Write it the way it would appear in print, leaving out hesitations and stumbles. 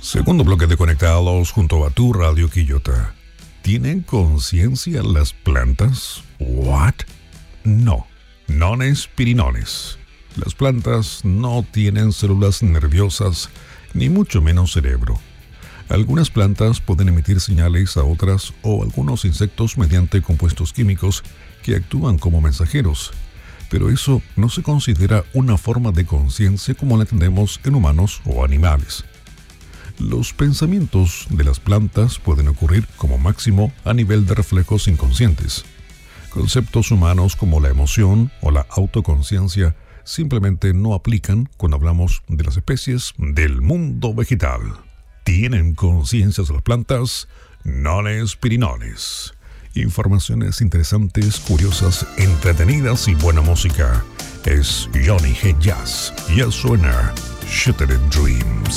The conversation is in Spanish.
Segundo bloque de Conectados junto a tu Radio Quillota. ¿Tienen conciencia las plantas? ¿What? No, nones pirinones. Las plantas no tienen células nerviosas, ni mucho menos cerebro. Algunas plantas pueden emitir señales a otras o algunos insectos mediante compuestos químicos que actúan como mensajeros, pero eso no se considera una forma de conciencia como la entendemos en humanos o animales. Los pensamientos de las plantas pueden ocurrir como máximo a nivel de reflejos inconscientes. Conceptos humanos como la emoción o la autoconciencia simplemente no aplican cuando hablamos de las especies del mundo vegetal. ¿Tienen conciencias las plantas? Nones pirinones. Informaciones interesantes, curiosas, entretenidas y buena música. Es Johnny G. Jazz y el suena Shattered Dreams.